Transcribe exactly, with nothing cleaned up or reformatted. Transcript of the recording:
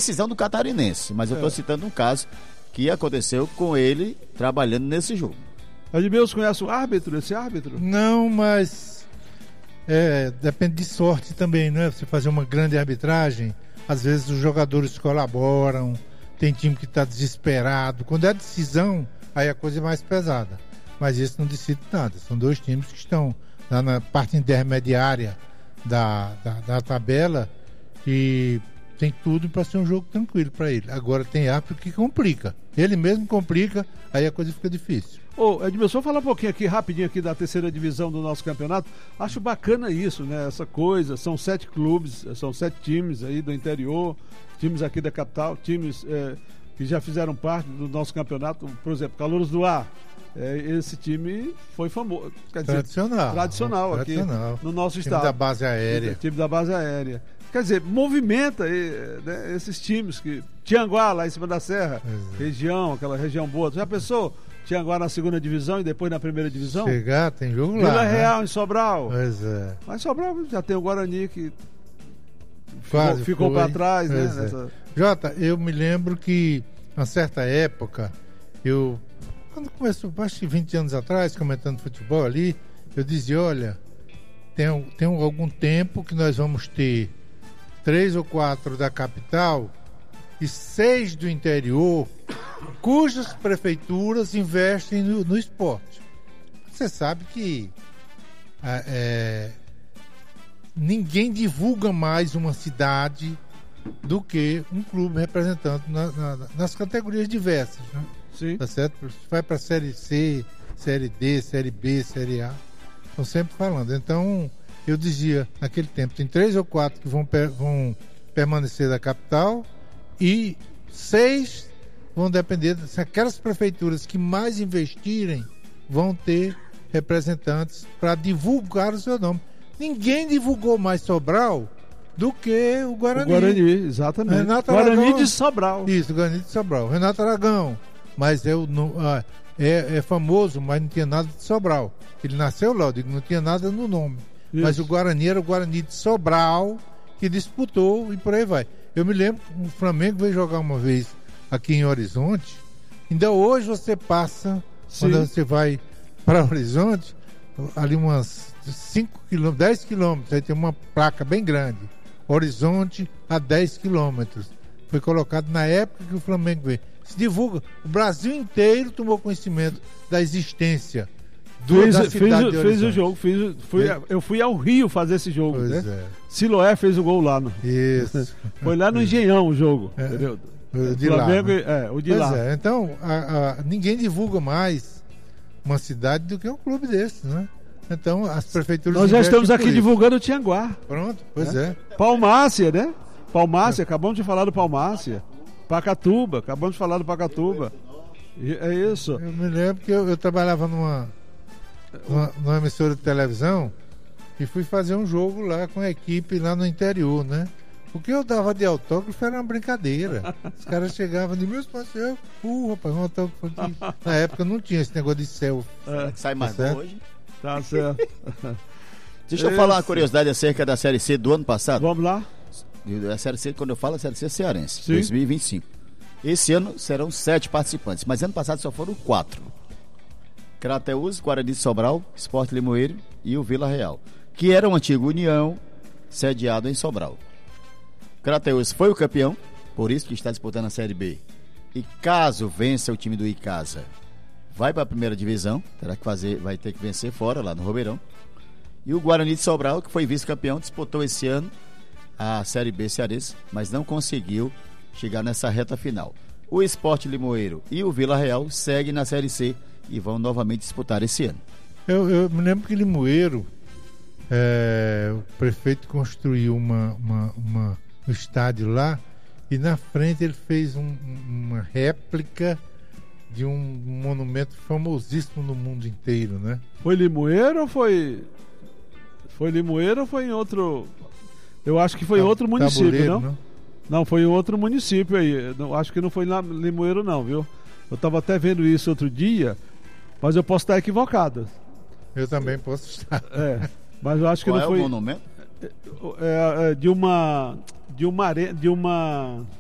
decisão do Catarinense, mas eu estou é. citando um caso que aconteceu com ele trabalhando nesse jogo. Edmilson, conhece o árbitro, esse árbitro? Não, mas é, depende de sorte também, né? Você fazer uma grande arbitragem, às vezes os jogadores colaboram, tem time que está desesperado. Quando é decisão, aí a coisa é mais pesada. Mas esse não decide nada. São dois times que estão lá na parte intermediária da, da, da tabela e tem tudo para ser um jogo tranquilo para ele. Agora tem árbitro que complica. Ele mesmo complica, aí a coisa fica difícil. Ô, Edmilson, falar um pouquinho aqui, rapidinho aqui da terceira divisão do nosso campeonato. Acho bacana isso, né? Essa coisa, são sete clubes, são sete times aí do interior, times aqui da capital, times é, que já fizeram parte do nosso campeonato. Por exemplo, Calouros do Ar, é, esse time foi famoso, quer dizer, tradicional, tradicional aqui tradicional. no nosso time estado. Time da base aérea. Time da base aérea. Quer dizer, movimenta né, esses times que... Tianguá, lá em cima da serra, é. região, aquela região boa. Já pensou? Tianguá na segunda divisão e depois na primeira divisão? Chegar, tem jogo Vila lá. Vila Real, né? em Sobral. Pois é. Mas Sobral já tem o Guarani que Quase ficou, ficou para trás, né? É. Nessa... Jota, eu me lembro que, uma certa época, eu, quando começou, acho que vinte anos atrás, comentando futebol ali, eu dizia, olha, tem, tem algum tempo que nós vamos ter três ou quatro da capital e seis do interior, cujas prefeituras investem no, no esporte. Você sabe que é, ninguém divulga mais uma cidade do que um clube representando na, na, nas categorias diversas, né? Sim. Tá certo? Vai para Série C, Série D, Série B, Série A. Estão sempre falando. Então, eu dizia, naquele tempo, tem três ou quatro que vão, per, vão permanecer da capital e seis vão depender, se aquelas prefeituras que mais investirem vão ter representantes para divulgar o seu nome. Ninguém divulgou mais Sobral do que o Guarani. O Guarani, exatamente. Renato Guarani Aragão, de Sobral. Isso, Guarani de Sobral. Renato Aragão, mas é, o, ah, é, é famoso, mas não tinha nada de Sobral. Ele nasceu lá, eu digo, não tinha nada no nome. Isso. Mas o Guarani era o Guarani de Sobral que disputou e por aí vai. Eu me lembro que o Flamengo veio jogar uma vez aqui em Horizonte. Ainda hoje você passa, Sim. quando você vai para Horizonte, ali umas cinco quilômetros, dez quilômetros, aí tem uma placa bem grande. Horizonte a dez quilômetros. Foi colocado na época que o Flamengo veio. Se divulga. O Brasil inteiro tomou conhecimento da existência do, fez, da cidade fez, de Horizonte. Fez o jogo. Fiz, fui, é. Eu fui ao Rio fazer esse jogo. Pois né? é. Siloé fez o gol lá. No... Isso. Foi lá no Engenhão o jogo. É. Entendeu? O de Flamengo, lá. Né? É, o de pois lá. É. Então, a, a, ninguém divulga mais uma cidade do que um clube desse, né? Então, as prefeituras... Nós já estamos aqui isso. divulgando o Tianguá. Pronto, pois é. é. Palmácia, né? Palmácia, é. acabamos de falar do Palmácia. Pacatuba, acabamos de falar do Pacatuba. E é isso. Eu me lembro que eu, eu trabalhava numa, numa, numa emissora de televisão e fui fazer um jogo lá com a equipe lá no interior, né? O que eu dava de autógrafo era uma brincadeira. Os caras chegavam de meus parceiros, pô, rapaz, um autógrafo aqui. Na época não tinha esse negócio de selfie. É, sai mais tá bom hoje. Tá certo. Deixa eu Esse. falar uma curiosidade acerca da Série C do ano passado. Vamos lá. A Série C, quando eu falo, a Série C cearense, Sim. dois mil e vinte e cinco. Esse ano serão sete participantes, mas ano passado só foram quatro. Crateús, Guarani de Sobral, Sport Limoeiro e o Vila Real, que era o antigo União, sediado em Sobral. Crateús foi o campeão, por isso que está disputando a Série B. E caso vença o time do Icasa, vai para a primeira divisão, terá que fazer, vai ter que vencer fora, lá no Romeirão. E o Guarani de Sobral, que foi vice-campeão, disputou esse ano a Série B cearense, mas não conseguiu chegar nessa reta final. O Sport Limoeiro e o Vila Real seguem na Série C e vão novamente disputar esse ano. Eu, eu me lembro que Limoeiro, é, o prefeito construiu uma, uma, uma, um estádio lá e na frente ele fez um, uma réplica de um monumento famosíssimo no mundo inteiro, né? Foi Limoeiro ou foi... Foi Limoeiro ou foi em outro... Eu acho que foi em outro município, não? não? Não, foi em outro município aí. Não, acho que não foi lá em Limoeiro não, viu? Eu estava até vendo isso outro dia, mas eu posso estar equivocado. Eu também posso estar. É, mas eu acho que Qual não é foi... o monumento? É, é, de uma... De uma... De uma...